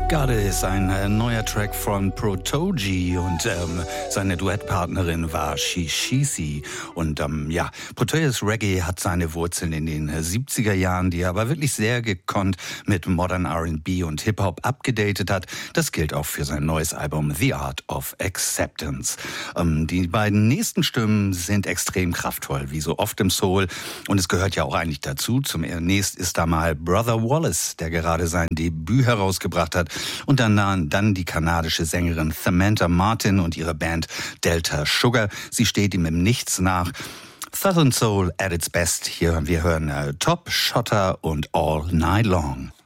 Got It ist ein neuer Track von Protoji und seine Duettpartnerin war Shishisi. Und Proteus Reggae hat seine Wurzeln in den 70er Jahren, die er aber wirklich sehr gekonnt mit Modern R&B und Hip-Hop abgedatet hat. Das gilt auch für sein neues Album The Art of Acceptance. Die beiden nächsten Stimmen sind extrem kraftvoll, wie so oft im Soul. Und es gehört ja auch eigentlich dazu. Zunächst ist da mal Brother Wallace, der gerade sein Debüt herausgebracht hat. Und dann die kanadische Sängerin Samantha Martin und ihre Band Delta Sugar. Sie steht ihm im Nichts nach. Southern Soul at its best. Hier wir hören Top Shotter und All Night Long.